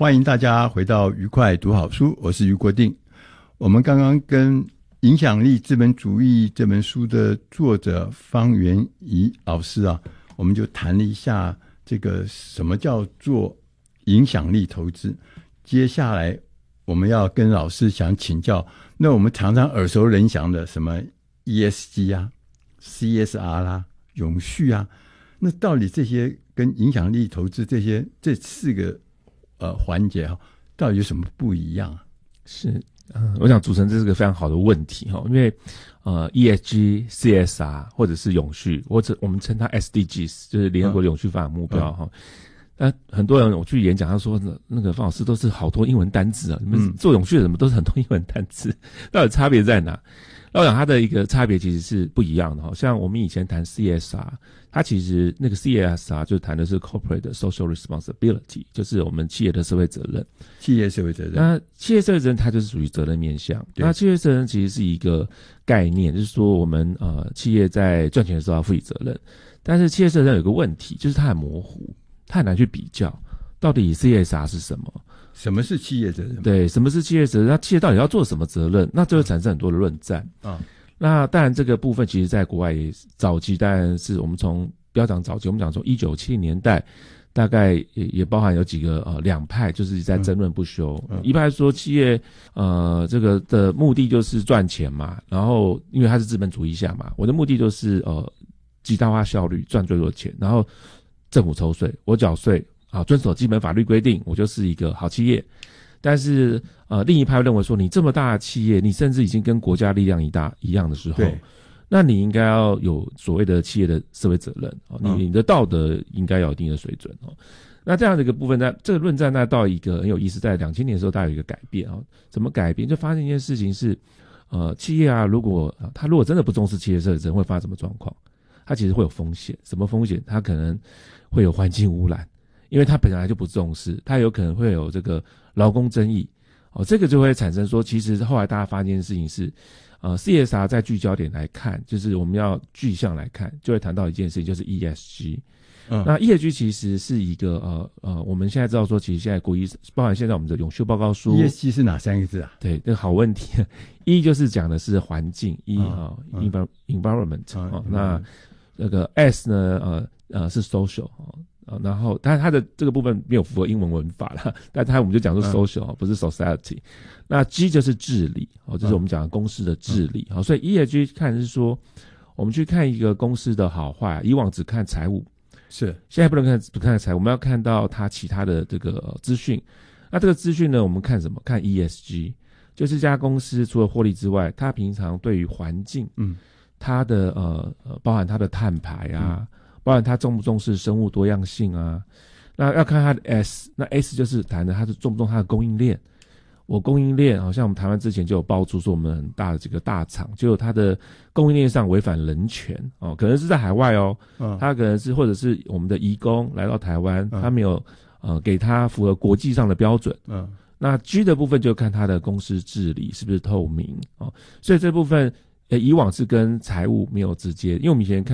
欢迎大家回到愉快读好书，我是余国定。我们刚刚跟《影响力资本主义》这本书的作者方元怡老师啊，我们就谈了一下这个什么叫做影响力投资。接下来我们要跟老师想请教，那我们常常耳熟能详的什么 ESG 啊、CSR 啦、永续啊，那到底这些跟影响力投资这四个环节到底有什么不一样啊？ 是，我想主持人这是个非常好的问题哈，因为ESG、CSR 或者是永续，或者我们称它 SDGs， 就是联合国永续发展目标哈。那很多人我去演讲，他说那个方老师都是好多英文单字啊，你们做永续的怎么都是很多英文单字，到底差别在哪？那我想它的一个差别其实是不一样的哈。像我们以前谈 CSR， 它其实那个 CSR 就谈的是 corporate social responsibility， 就是我们企业的社会责任。企业社会责任，那企业社会责任它就是属于责任面向。那企业责任其实是一个概念，就是说我们企业在赚钱的时候要负起责任，但是企业责任有个问题，就是它很模糊，它很难去比较到底 CSR 是什么。 什么是企业责任？ 对，什么是企业责任？那企业到底要做什么责任？那就会产生很多的论战啊。那当然，这个部分其实在国外也早期，当然是我们从不要讲早期，我们讲从1970年代，大概也包含有几个两派，就是在争论不休。一派说企业这个的目的就是赚钱嘛，然后因为它是资本主义下嘛，我的目的就是极大化效率，赚最多的钱，然后政府抽税，我缴税。遵守基本法律规定，我就是一个好企业。但是另一派认为说，你这么大的企业，你甚至已经跟国家力量一样的时候，那你应该要有所谓的企业的社会责任，你的道德应该要有一定的水准。那这样的一个部分，那这个论战那到一个很有意思，在2000年的时候，它有一个改变怎么改变？就发现一件事情是，企业如果真的不重视企业社会责任，会发生什么状况？它其实会有风险，什么风险？它可能会有环境污染。因为他本来就不重视，他有可能会有这个劳工争议，这个就会产生说，其实后来大家发现的事情是，CSR 在聚焦点来看，就是我们要具象来看，就会谈到一件事情，就是 ESG。那 ESG 其实是一个我们现在知道说，其实现在国一包含现在我们的永续报告书 ，ESG 是哪三个字啊？ 对，这个好问题。E 就是讲的是环境，environment 那那个 S 呢是 social。然后但它的这个部分没有符合英文文法啦，但我们就讲说 social，不是 society。那 G 就是治理，就是我们讲的公司的治理。所以 ESG 看是说，我们去看一个公司的好坏，以往只看财务，是现在不能看财务，我们要看到它其他的这个资讯。那这个资讯呢，我们看什么？看 ESG， 就是这家公司除了获利之外，它平常对于环境，它的包含它的碳排啊。包含它重不重视生物多样性啊？那要看它的 S， 那 S 就是谈的它是重不重视它的供应链。我供应链好像我们台湾之前就有爆出说我们很大的这个大厂，就有它的供应链上违反人权可能是在海外它可能是或者是我们的移工来到台湾，他没有给他符合国际上的标准。那 G 的部分就看它的公司治理是不是透明所以这部分以往是跟财务没有直接，因为我们以前看